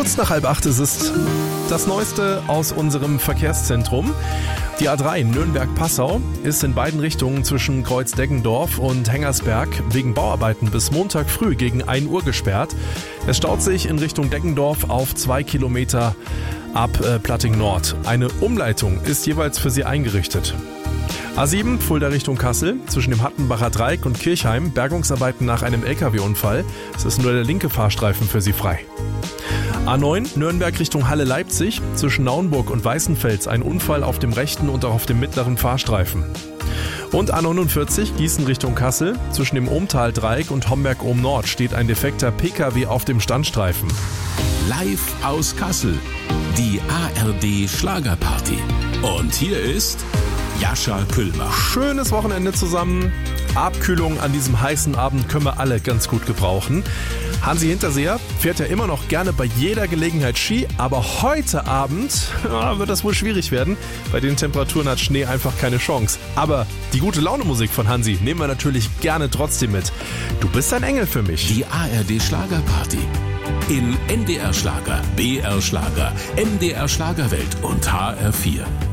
Kurz nach 7:30 ist es das Neueste aus unserem Verkehrszentrum. Die A3 Nürnberg-Passau ist in beiden Richtungen zwischen Kreuz-Deggendorf und Hengersberg wegen Bauarbeiten bis Montag früh gegen 1 Uhr gesperrt. Es staut sich in Richtung Deggendorf auf 2 Kilometer ab Platting Nord. Eine Umleitung ist jeweils für Sie eingerichtet. A7 Fulda Richtung Kassel, zwischen dem Hattenbacher Dreieck und Kirchheim, Bergungsarbeiten nach einem LKW-Unfall. Es ist nur der linke Fahrstreifen für Sie frei. A9 Nürnberg Richtung Halle-Leipzig, zwischen Naunburg und Weißenfels ein Unfall auf dem rechten und auch auf dem mittleren Fahrstreifen. Und A49 Gießen Richtung Kassel, zwischen dem Ohmtal-Dreieck und Homberg-Ohm-Nord steht ein defekter PKW auf dem Standstreifen. Live aus Kassel, die ARD Schlagerparty. Und hier ist Jascha Küllmach. Schönes Wochenende zusammen. Abkühlung an diesem heißen Abend können wir alle ganz gut gebrauchen. Hansi Hinterseher fährt ja immer noch gerne bei jeder Gelegenheit Ski, aber heute Abend wird das wohl schwierig werden. Bei den Temperaturen hat Schnee einfach keine Chance. Aber die gute Laune-Musik von Hansi nehmen wir natürlich gerne trotzdem mit. Du bist ein Engel für mich. Die ARD Schlagerparty. In NDR Schlager, BR Schlager, MDR Schlagerwelt und HR4.